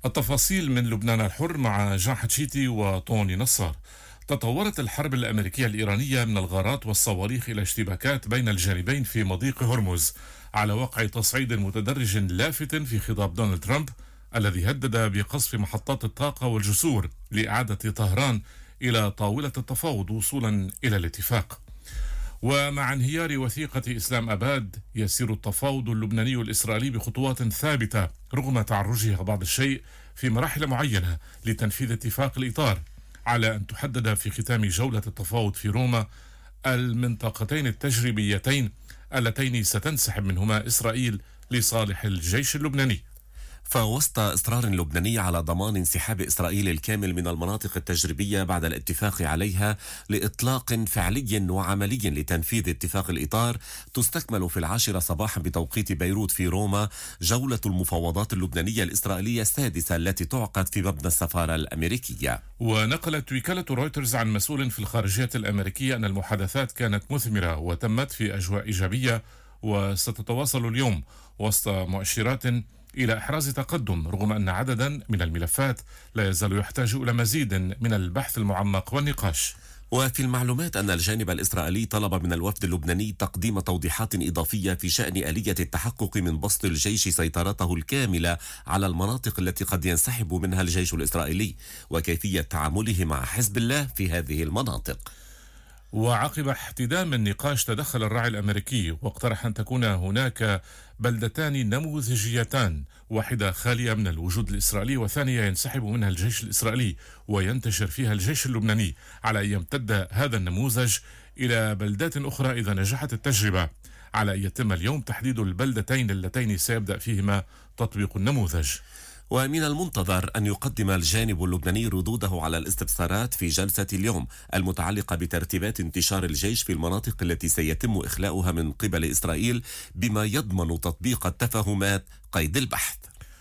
التفاصيل من لبنان الحر مع جان حتشيتي وطوني نصار. تطورت الحرب الأمريكية الإيرانية من الغارات والصواريخ إلى اشتباكات بين الجانبين في مضيق هرمز، على وقع تصعيد متدرج لافت في خطاب دونالد ترامب الذي هدد بقصف محطات الطاقة والجسور لإعادة طهران إلى طاولة التفاوض وصولا إلى الاتفاق. ومع انهيار وثيقة إسلام أباد يسير التفاوض اللبناني الإسرائيلي بخطوات ثابتة رغم تعرجها بعض الشيء في مراحل معينة لتنفيذ اتفاق الإطار، على أن تحدد في ختام جولة التفاوض في روما المنطقتين التجريبيتين اللتين ستنسحب منهما إسرائيل لصالح الجيش اللبناني. فوسط إصرار لبناني على ضمان انسحاب إسرائيل الكامل من المناطق التجريبية بعد الاتفاق عليها لإطلاق فعلي وعملي لتنفيذ اتفاق الإطار، تستكمل في 10 صباحا بتوقيت بيروت في روما جولة المفاوضات اللبنانية الإسرائيلية السادسة التي تعقد في مبنى السفارة الأمريكية. ونقلت وكالة رويترز عن مسؤول في الخارجية الأمريكية أن المحادثات كانت مثمرة وتمت في أجواء إيجابية وستتواصل اليوم وسط مؤشرات إلى إحراز تقدم، رغم أن عددا من الملفات لا يزال يحتاج إلى مزيد من البحث المعمق والنقاش. وفي المعلومات أن الجانب الإسرائيلي طلب من الوفد اللبناني تقديم توضيحات إضافية في شأن آلية التحقق من بسط الجيش سيطرته الكاملة على المناطق التي قد ينسحب منها الجيش الإسرائيلي، وكيفية تعامله مع حزب الله في هذه المناطق. وعقب احتدام النقاش تدخل الراعي الأمريكي واقترح أن تكون هناك بلدتان نموذجيتان، واحدة خالية من الوجود الإسرائيلي وثانية ينسحب منها الجيش الإسرائيلي وينتشر فيها الجيش اللبناني، على أن يمتد هذا النموذج إلى بلدات أخرى إذا نجحت التجربة، على أن يتم اليوم تحديد البلدتين اللتين سيبدأ فيهما تطبيق النموذج. ومن المنتظر أن يقدم الجانب اللبناني ردوده على الاستفسارات في جلسة اليوم المتعلقة بترتيبات انتشار الجيش في المناطق التي سيتم إخلاؤها من قبل إسرائيل، بما يضمن تطبيق التفاهمات قيد البحث.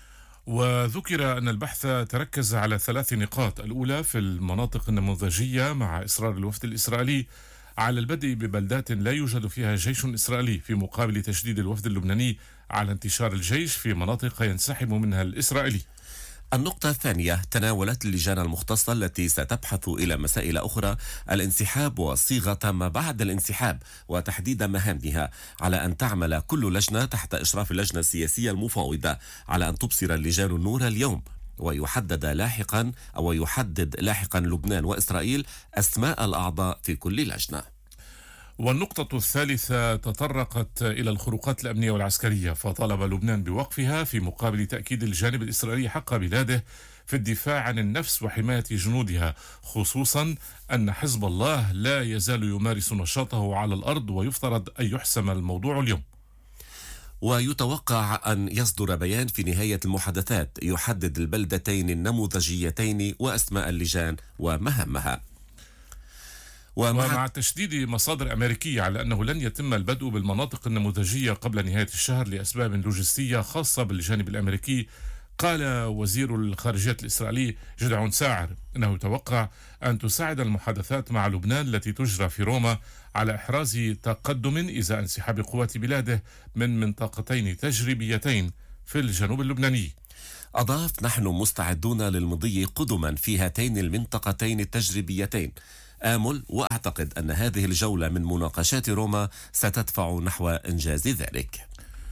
وذكر أن البحث تركز على 3 نقاط: الأولى في المناطق النموذجية مع إصرار الوفد الإسرائيلي على البدء ببلدات لا يوجد فيها جيش إسرائيلي، في مقابل تشديد الوفد اللبناني على انتشار الجيش في مناطق ينسحب منها الإسرائيلي. النقطة الثانية تناولت اللجان المختصة التي ستبحث إلى مسائل أخرى الانسحاب وصيغة ما بعد الانسحاب وتحديد مهامها، على أن تعمل كل لجنة تحت إشراف اللجنة السياسية المفاوضة، على أن تبصر اللجان النور اليوم، ويحدد لاحقا لبنان وإسرائيل أسماء الأعضاء في كل لجنة. والنقطة الثالثة تطرقت إلى الخروقات الأمنية والعسكرية، فطالب لبنان بوقفها في مقابل تأكيد الجانب الإسرائيلي حق بلاده في الدفاع عن النفس وحماية جنودها، خصوصا أن حزب الله لا يزال يمارس نشاطه على الأرض ويفترض أن يحسم الموضوع اليوم. ويتوقع أن يصدر بيان في نهاية المحادثات يحدد البلدتين النموذجيتين وأسماء اللجان ومهامها. ومع تشديد مصادر أمريكية على أنه لن يتم البدء بالمناطق النموذجية قبل نهاية الشهر لأسباب لوجستية خاصة بالجانب الأمريكي، قال وزير الخارجية الإسرائيلي جدعون ساعر أنه يتوقع أن تساعد المحادثات مع لبنان التي تجرى في روما على إحراز تقدم إزاء انسحاب قوات بلاده من منطقتين تجريبيتين في الجنوب اللبناني. أضاف: نحن مستعدون للمضي قدما في هاتين المنطقتين التجريبيتين. آمل وأعتقد أن هذه الجولة من مناقشات روما ستدفع نحو إنجاز ذلك.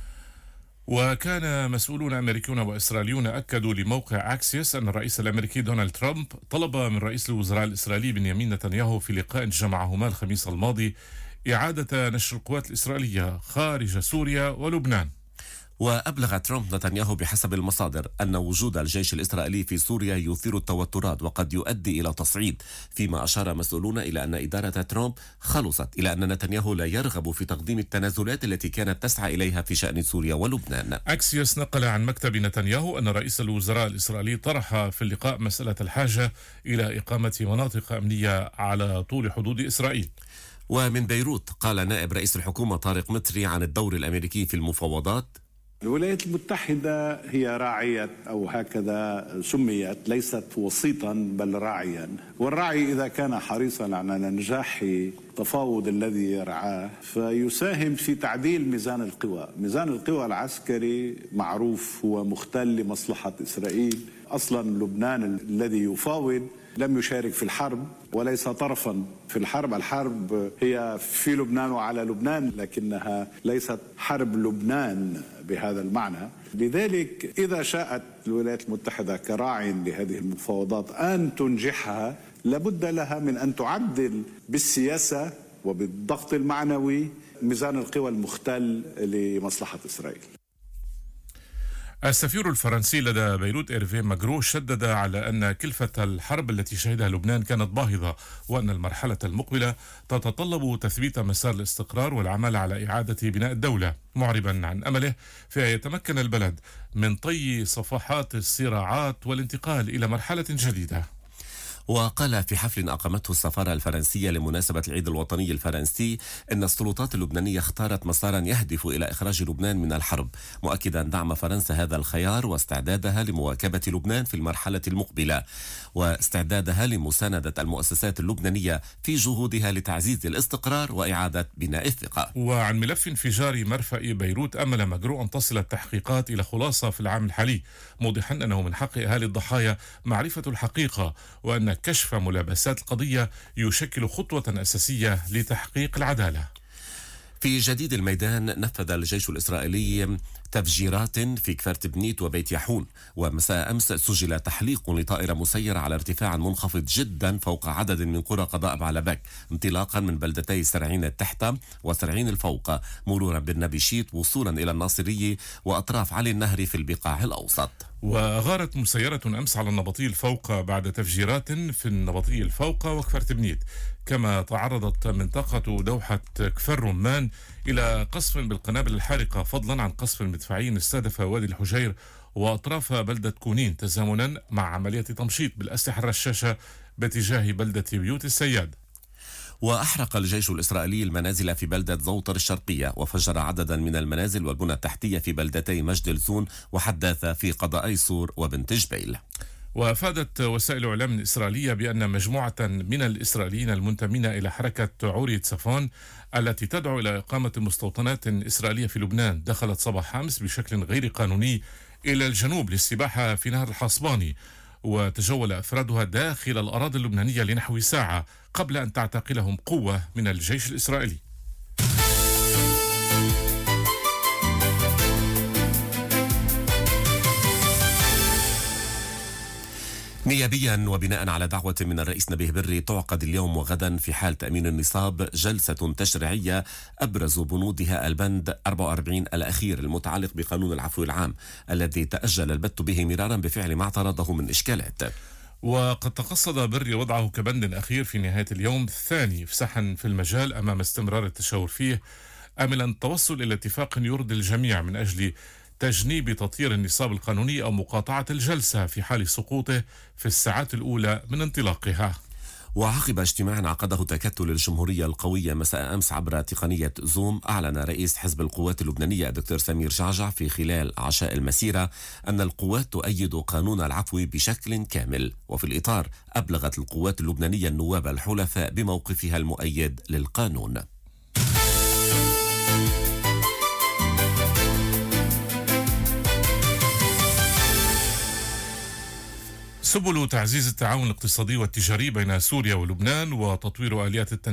وكان مسؤولون أمريكيون وإسرائيليون أكدوا لموقع أكسيوس أن الرئيس الأمريكي دونالد ترامب طلب من رئيس الوزراء الإسرائيلي بنيامين نتنياهو في لقاء جمعهما الخميس الماضي إعادة نشر القوات الإسرائيلية خارج سوريا ولبنان. وأبلغ ترامب نتنياهو بحسب المصادر أن وجود الجيش الإسرائيلي في سوريا يثير التوترات وقد يؤدي إلى تصعيد، فيما أشار مسؤولون إلى أن إدارة ترامب خلصت إلى أن نتنياهو لا يرغب في تقديم التنازلات التي كانت تسعى إليها في شأن سوريا ولبنان. أكسيوس نقل عن مكتب نتنياهو أن رئيس الوزراء الإسرائيلي طرح في اللقاء مسألة الحاجة إلى إقامة مناطق أمنية على طول حدود إسرائيل. ومن بيروت قال نائب رئيس الحكومة طارق مطري عن الدور الأمريكي في المفاوضات: الولايات المتحدة هي راعية، أو هكذا سميت، ليست وسيطا بل راعيا، والراعي إذا كان حريصا على نجاح التفاوض الذي يرعاه فيساهم في تعديل ميزان القوى. ميزان القوى العسكري معروف هو مختل لمصلحة إسرائيل. أصلا لبنان الذي يفاوض لم يشارك في الحرب وليس طرفا في الحرب. الحرب هي في لبنان وعلى لبنان، لكنها ليست حرب لبنان بهذا المعنى. لذلك إذا شاءت الولايات المتحدة كراع لهذه المفاوضات أن تنجحها، لابد لها من أن تعدل بالسياسة وبالضغط المعنوي ميزان القوى المختل لمصلحة إسرائيل. السفير الفرنسي لدى بيروت إيرفي ماغرو شدد على أن كلفة الحرب التي شهدها لبنان كانت باهظة، وأن المرحلة المقبلة تتطلب تثبيت مسار الاستقرار والعمل على إعادة بناء الدولة، معربا عن أمله في أن يتمكن البلد من طي صفحات الصراعات والانتقال إلى مرحلة جديدة. وقال في حفل أقامته السفارة الفرنسية لمناسبة العيد الوطني الفرنسي أن السلطات اللبنانية اختارت مسارا يهدف إلى إخراج لبنان من الحرب، مؤكدا دعم فرنسا هذا الخيار واستعدادها لمواكبة لبنان في المرحلة المقبلة، واستعدادها لمساندة المؤسسات اللبنانية في جهودها لتعزيز الاستقرار وإعادة بناء الثقة. وعن ملف انفجار مرفأ بيروت أمل ماغرو أن تصل التحقيقات إلى خلاصة في العام الحالي، موضحا أنه من حق أهالي الضحايا معرفة الحقيقة، وأن كشف ملابسات القضية يشكل خطوة أساسية لتحقيق العدالة. في جديد الميدان، نفذ الجيش الإسرائيلي تفجيرات في كفر تبنيت وبيت يحون، ومساء أمس سجل تحليق لطائرة مسيرة على ارتفاع منخفض جدا فوق عدد من قرى قضاء بعلبك، انطلاقا من بلدتي سرعين التحت وسرعين الفوق، مرورا بالنبي شيت وصولا إلى الناصرية وأطراف علي النهر في البقاع الأوسط. وأغارت مسيرة أمس على النبطي الفوق بعد تفجيرات في النبطي الفوق وكفر تبنيت، كما تعرضت منطقة دوحة كفر رمان إلى قصف بالقنابل الحارقة، فضلا عن قصف المدفعين استهدف وادي الحجير وأطراف بلدة كونين، تزامنا مع عملية تمشيط بالأسلحة الرشاشة باتجاه بلدة بيوت السياد. وأحرق الجيش الإسرائيلي المنازل في بلدة زوطر الشرقية، وفجر عددا من المنازل والبنى التحتية في بلدتي مجد الزون وحداثة في قضائي سور وبنت جبيل. وأفادت وسائل إعلام إسرائيلية بأن مجموعة من الإسرائيليين المنتمين إلى حركة عوري تسافون التي تدعو إلى إقامة مستوطنات إسرائيلية في لبنان دخلت صباح أمس بشكل غير قانوني إلى الجنوب للسباحة في نهر الحصباني، وتجول أفرادها داخل الأراضي اللبنانية لنحو ساعة قبل أن تعتقلهم قوة من الجيش الإسرائيلي. نيابيا وبناء على دعوة من الرئيس نبيه بري، تعقد اليوم وغدا في حال تأمين النصاب جلسة تشريعية أبرز بنودها البند 44 الأخير المتعلق بقانون العفو العام الذي تأجل البت به مرارا بفعل ما اعترضه من إشكالات. وقد تقصد بري وضعه كبند أخير في نهاية اليوم الثاني فسحا في المجال أمام استمرار التشاور فيه، آملا التوصل إلى اتفاق يرضي الجميع من أجل تجنيب تطيير النصاب القانوني أو مقاطعة الجلسة في حال سقوطه في الساعات الأولى من انطلاقها. وعقب اجتماع عقده تكتل الجمهورية القوية مساء أمس عبر تقنية زوم، أعلن رئيس حزب القوات اللبنانية الدكتور سمير جعجع في خلال عشاء المسيرة أن القوات تؤيد قانون العفو بشكل كامل، وفي الإطار أبلغت القوات اللبنانية النواب الحلفاء بموقفها المؤيد للقانون. سبل تعزيز التعاون الاقتصادي والتجاري بين سوريا ولبنان وتطوير آليات